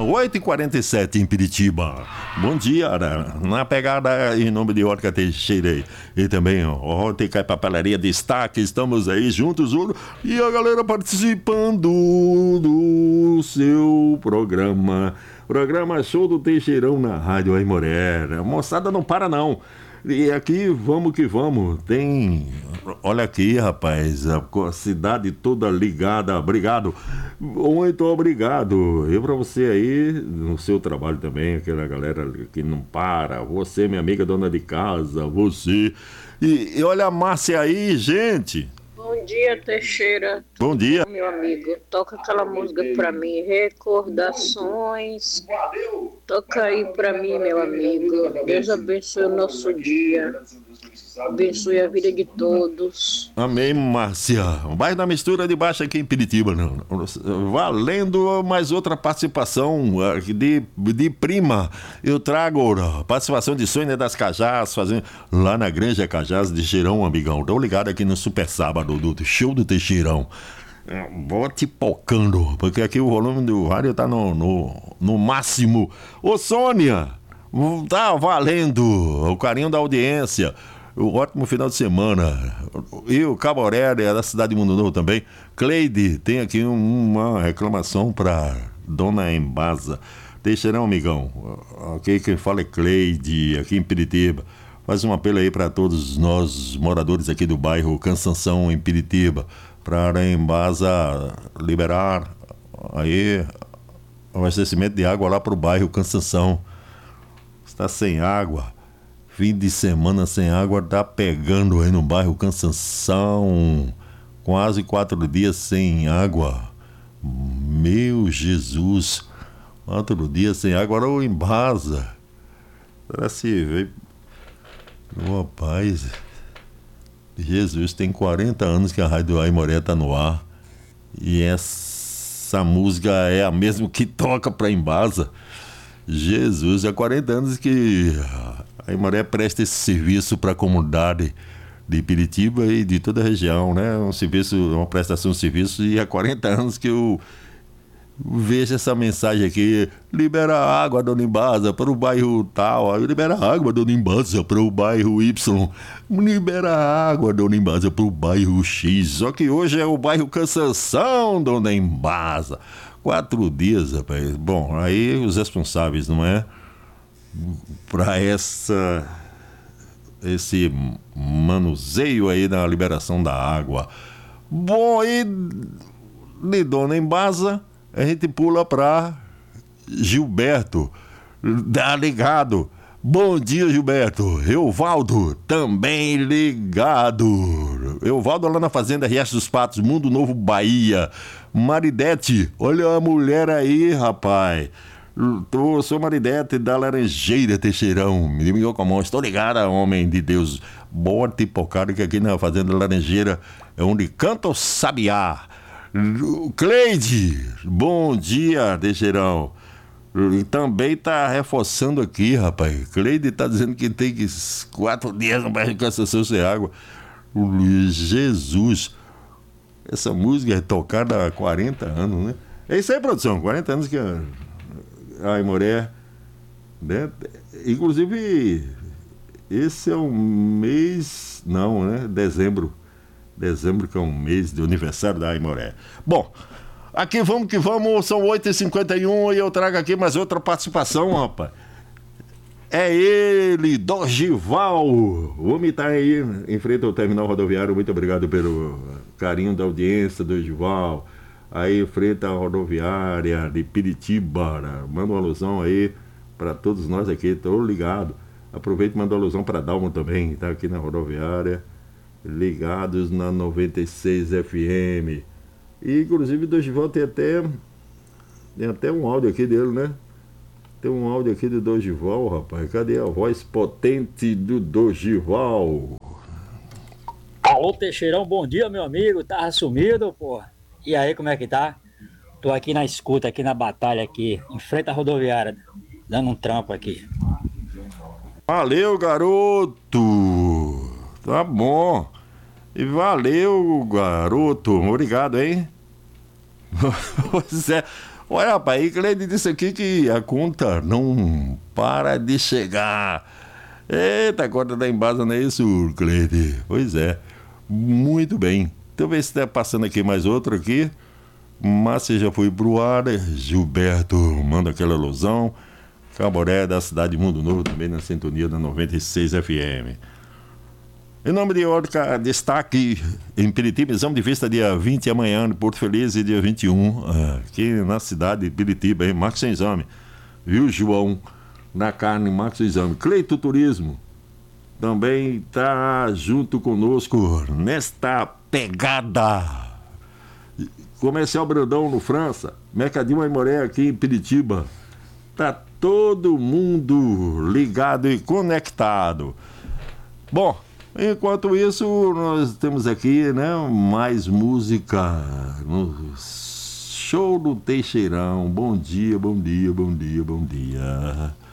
8h47 em Piritiba. Bom dia, na pegada em nome de Ótica Teixeira aí. E também, Ótica e Papelaria Destaque, estamos aí juntos. E a galera participando do seu programa Show do Teixeirão na Rádio Aimoré. A moçada não para não. E aqui, vamos que vamos. Olha aqui, rapaz, a cidade toda ligada. Obrigado, muito obrigado. E pra você aí, no seu trabalho também, aquela galera que não para. Você, minha amiga dona de casa, você. E olha a Márcia aí, gente. Bom dia, Teixeira. Bom dia. Meu amigo, toca aquela música pra mim, Recordações. Toca aí pra mim, meu amigo. Deus abençoe o nosso dia. Abençoe a vida de todos. Amém, Márcia. Vai na mistura de baixo aqui em Piritiba. Valendo mais outra participação de prima. Eu trago a participação de Sônia das Cajás, fazendo lá na Granja Cajás de Teixeirão, amigão. Tô ligado aqui no Super Sábado do Show do Teixeirão. Bote pocando, porque aqui o volume do rádio tá no máximo. Ô, Sônia, tá valendo o carinho da audiência. Um ótimo final de semana. E o Cabo Aurélio é da cidade de Mundo Novo também. Cleide, tem aqui uma reclamação para Dona Embasa. Teixeirão, amigão. Aqui quem fala é Cleide, aqui em Piritiba. Faz um apelo aí para todos nós, moradores aqui do bairro Cansanção, em Piritiba, para a Embasa liberar aí o abastecimento de água lá para o bairro Cansanção. Está sem água. Fim de semana sem água, tá pegando aí no bairro Cansanção. Quase 4 dias sem água. Meu Jesus. 4 dias sem água. Agora o Embasa. Parece ver. Rapaz. Jesus, tem 40 anos que a Rádio Aimoré tá no ar. E essa música é a mesma que toca pra Embasa. Jesus, há 40 anos que a Aimoré presta esse serviço para a comunidade de Piritiba e de toda a região, né? Uma prestação de serviço, e há 40 anos que eu vejo essa mensagem aqui: libera água, dona Embasa, para o bairro tal, libera água, dona Embasa, para o bairro Y, libera água, dona Embasa, para o bairro X. Só que hoje é o bairro Cansanção, dona Embasa. 4 dias, rapaz. Bom, aí os responsáveis, não é? Para esse manuseio aí da liberação da água. Bom, e de Dona Embasa, a gente pula para Gilberto. Tá ligado? Bom dia, Gilberto. Euvaldo, também ligado. Euvaldo lá na Fazenda Riacho dos Patos, Mundo Novo, Bahia. Maridete, olha a mulher aí, rapaz. Sou Maridete da Laranjeira, Teixeirão. Me ligou com a mão. Estou ligada, homem de Deus. Bote pocado que aqui na Fazenda Laranjeira é onde canta o sabiá. Cleide, bom dia, Teixeirão. E também tá reforçando aqui, rapaz. Cleide tá dizendo que tem 4 dias no bairro de Cansanção sem água. Jesus. Essa música é tocada há 40 anos, né? É isso aí, produção. 40 anos que a Aimoré, né? Inclusive, esse é um mês... Não, né? Dezembro. Dezembro, que é um mês de aniversário da Aimoré. Bom, aqui vamos que vamos. São 8h51 e eu trago aqui mais outra participação, rapaz. É ele, Dorival. O homem tá aí em frente ao terminal rodoviário. Muito obrigado pelo carinho da audiência, Dorival. Aí em frente à rodoviária de Piritiba. Manda uma alusão aí para todos nós aqui. Tô ligado. Aproveita e manda uma alusão para Dalmo também. Tá aqui na rodoviária. Ligados na 96 FM. E inclusive Dorival tem até um áudio aqui dele, né? Tem um áudio aqui do Dorival, rapaz. Cadê a voz potente do Dorival? Alô, Teixeirão, bom dia, meu amigo. Tava sumido, pô. E aí, como é que tá? Tô aqui na escuta, aqui na batalha, aqui, em frente à rodoviária, dando um trampo aqui. Valeu, garoto. Tá bom. E valeu, garoto. Obrigado, hein? Pois é. Olha, rapaz, aí Cleide disse aqui que a conta não para de chegar. Eita, a conta da Embasa, não é isso, Cleide? Pois é, muito bem. Então vê se está passando aqui mais outro aqui. Márcia já foi pro ar, Gilberto manda aquela alusão. Caboré da cidade de Mundo Novo, também na sintonia da 96 FM. Em nome de Ótica Destaque, em Piritiba, exame de vista dia 20 amanhã, em Porto Feliz, e dia 21, aqui na cidade de Piritiba, hein? Marca seu exame. Viu, João? Na carne, marca seu exame. Cleito Turismo também está junto conosco nesta pegada. Comercial Brandão no França, Mercadinho Aimoré aqui em Piritiba. Tá todo mundo ligado e conectado. Bom, enquanto isso, nós temos aqui, né, mais música no Show do Teixeirão. Bom dia, bom dia, bom dia, bom dia.